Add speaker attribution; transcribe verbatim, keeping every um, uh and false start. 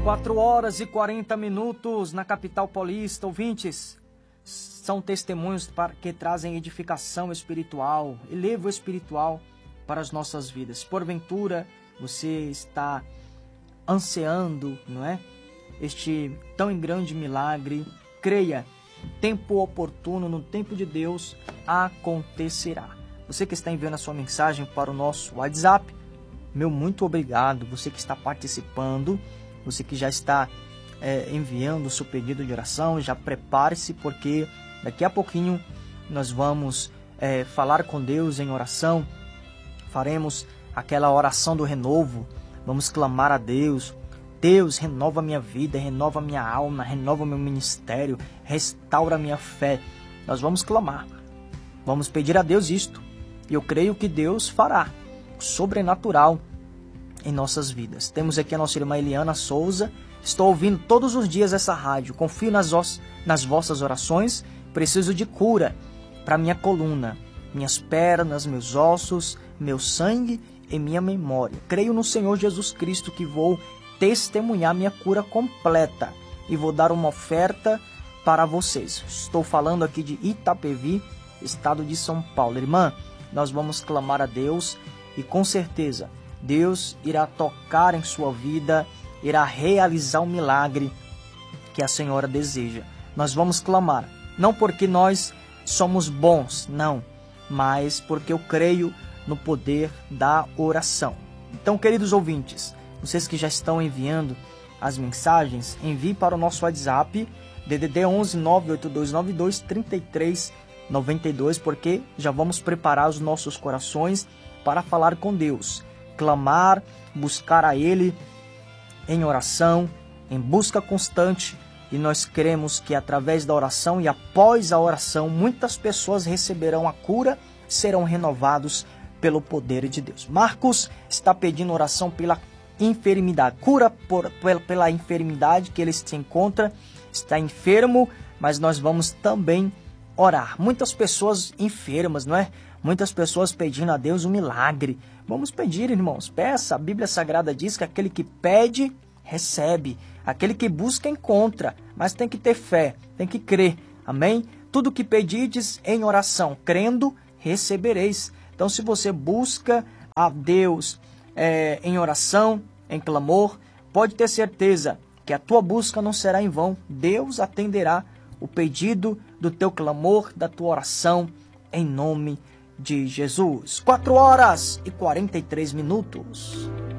Speaker 1: Quatro horas e quarenta minutos na capital paulista. Ouvintes, são testemunhos para que trazem edificação espiritual, elevo espiritual para as nossas vidas. Porventura, você está ansiando, não é? Este tão grande milagre. Creia, tempo oportuno, no tempo de Deus, acontecerá. Você que está enviando a sua mensagem para o nosso WhatsApp, meu muito obrigado. Você que está participando, você que já está é, enviando o seu pedido de oração, já prepare-se, porque daqui a pouquinho nós vamos é, falar com Deus em oração. Faremos aquela oração do renovo. Vamos clamar a Deus. Deus, renova minha vida, renova minha alma, renova meu ministério, restaura minha fé. Nós vamos clamar. Vamos pedir a Deus isto. E eu creio que Deus fará sobrenatural em nossas vidas. Temos aqui a nossa irmã Eliana Souza. Estou ouvindo todos os dias essa rádio. Confio nas, os, nas vossas orações. Preciso de cura para minha coluna, minhas pernas, meus ossos, meu sangue e minha memória. Creio no Senhor Jesus Cristo que vou testemunhar minha cura completa e vou dar uma oferta para vocês. Estou falando aqui de Itapevi, estado de São Paulo. Irmã, nós vamos clamar a Deus e com certeza Deus irá tocar em sua vida, irá realizar o milagre que a senhora deseja. Nós vamos clamar, não porque nós somos bons, não, mas porque eu creio no poder da oração. Então, queridos ouvintes, vocês que já estão enviando as mensagens, envie para o nosso WhatsApp, D D D onze nove oito dois nove dois três três nove dois, porque já vamos preparar os nossos corações para falar com Deus, clamar, buscar a Ele em oração, em busca constante, e nós cremos que através da oração e após a oração, muitas pessoas receberão a cura, serão renovados pelo poder de Deus. Marcos está pedindo oração pela enfermidade, cura por, pela, pela enfermidade que ele se encontra, está enfermo, mas nós vamos também orar. Muitas pessoas enfermas, não é? Muitas pessoas pedindo a Deus um milagre. Vamos pedir, irmãos, peça. A Bíblia Sagrada diz que aquele que pede, recebe. Aquele que busca, encontra. Mas tem que ter fé, tem que crer. Amém? Tudo que pedides em oração, crendo, recebereis. Então, se você busca a Deus é, em oração, em clamor, pode ter certeza que a tua busca não será em vão. Deus atenderá o pedido do teu clamor, da tua oração, em nome de Jesus. quatro horas e quarenta e três minutos.